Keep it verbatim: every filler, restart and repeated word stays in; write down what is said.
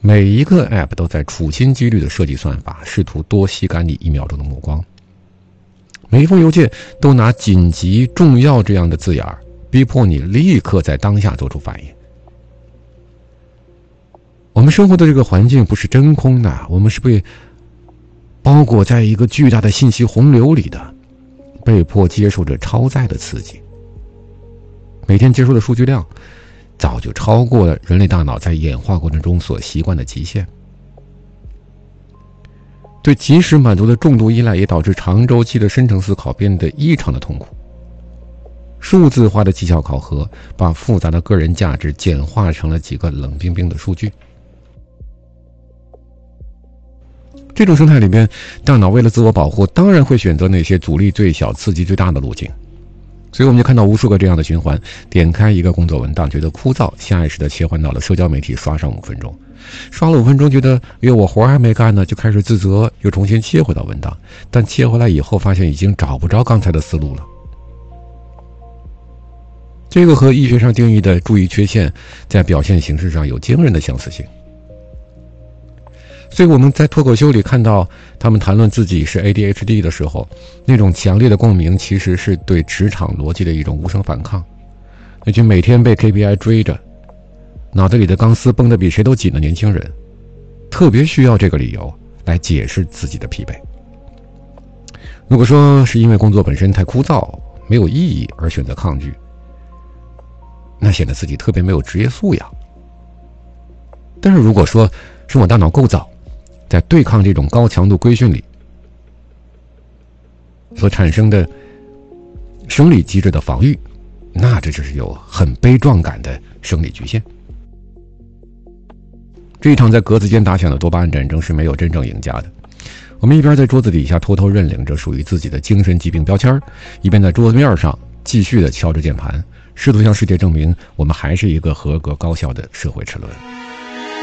每一个 App 都在处心积虑的设计算法，试图多吸干你一秒钟的目光。每一封邮件都拿紧急、重要这样的字眼儿，逼迫你立刻在当下做出反应。我们生活的这个环境不是真空的，我们是被包裹在一个巨大的信息洪流里的，被迫接受着超载的刺激。每天接收的数据量早就超过了人类大脑在演化过程中所习惯的极限。对及时满足的重度依赖也导致长周期的深层思考变得异常的痛苦。数字化的绩效考核把复杂的个人价值简化成了几个冷冰冰的数据。这种生态里边，大脑为了自我保护，当然会选择那些阻力最小、刺激最大的路径。所以我们就看到无数个这样的循环：点开一个工作文档觉得枯燥，下意识地切换到了社交媒体刷上五分钟，刷了五分钟觉得因为我活还没干呢，就开始自责，又重新切回到文档，但切回来以后发现已经找不着刚才的思路了。这个和医学上定义的注意缺陷在表现形式上有惊人的相似性。所以我们在脱口秀里看到他们谈论自己是 A D H D 的时候，那种强烈的共鸣其实是对职场逻辑的一种无声反抗。那群每天被 K P I 追着，脑袋里的钢丝绷得比谁都紧的年轻人，特别需要这个理由来解释自己的疲惫。如果说是因为工作本身太枯燥没有意义而选择抗拒，那显得自己特别没有职业素养。但是如果说是我大脑构造在对抗这种高强度规训里所产生的生理机制的防御，那这就是有很悲壮感的生理局限。这一场在格子间打响的多巴胺战争是没有真正赢家的。我们一边在桌子底下偷偷认领着属于自己的精神疾病标签，一边在桌子面上继续的敲着键盘，试图向世界证明我们还是一个合格高效的社会齿轮。